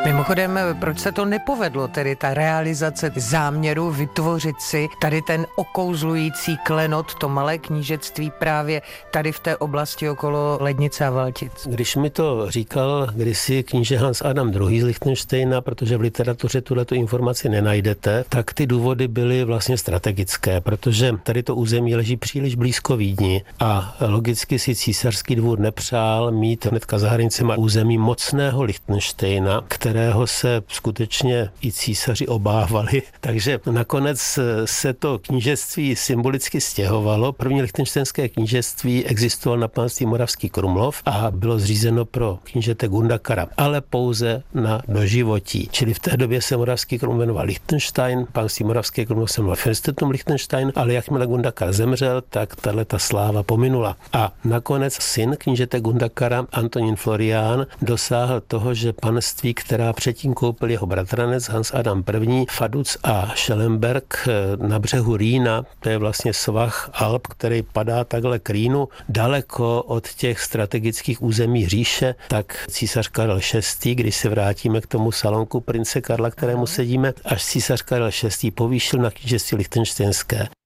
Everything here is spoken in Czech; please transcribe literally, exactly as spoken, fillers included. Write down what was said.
Mimochodem, proč se to nepovedlo, tedy ta realizace záměru vytvořit si tady ten okouzlující klenot, to malé knížectví právě tady v té oblasti okolo Lednice a Valtic? Když mi to říkal kdysi kníže Hans Adam druhý. z Lichtenštejna, protože v literatuře tuhletu informaci nenajdete, tak ty důvody byly vlastně strategické, protože tady to území leží příliš blízko Vídni a logicky si císařský dvůr nepřál mít hnedka za hranicema území mocného Lichtenštejna, kterého se skutečně i císaři obávali. Takže nakonec se to knížectví symbolicky stěhovalo. První lichtenštejnské knížectví existovalo na panství Moravský Krumlov a bylo zřízeno pro knížete Gundakara, ale pouze na doživotí. Čili v té době se Moravský Krumlov jmenoval Lichtenstein, panství Moravské Krumlov se jmenoval Fürstentum Lichtenstein, ale jakmile Gundakar zemřel, tak tato sláva pominula. A nakonec syn knížete Gundakara, Antonín Florián, dosáhl toho, že panství, která předtím koupil jeho bratranec Hans Adam I., Vaduz a Schellenberg na břehu Rýna, to je vlastně svah Alp, který padá takhle k Rýnu, daleko od těch strategických území říše, tak císař Karel šestý., když se vrátíme k tomu salonku prince Karla, kterému sedíme, až císař Karel šestý. povýšil na knížectví lichtenštejnské.